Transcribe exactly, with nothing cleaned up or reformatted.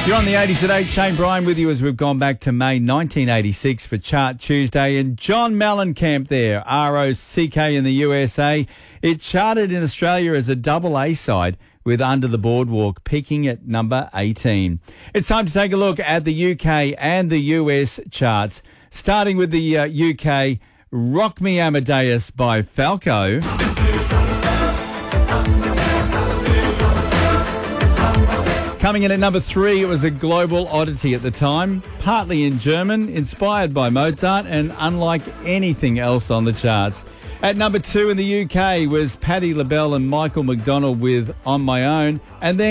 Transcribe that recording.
You're on the eighties at eight. Shane Bryan with you as we've gone back to May nineteen eighty-six for Chart Tuesday. And John Mellencamp there, R O C K in the U S A. It charted in Australia as a double A side with Under the Boardwalk peaking at number eighteen. It's time to take a look at the U K and the U S charts. Starting with the uh, U K, Rock Me Amadeus by Falco. Coming in at number three, it was a global oddity at the time, partly in German, inspired by Mozart and unlike anything else on the charts. At number two in the U K was Patti LaBelle and Michael McDonald with On My Own, and then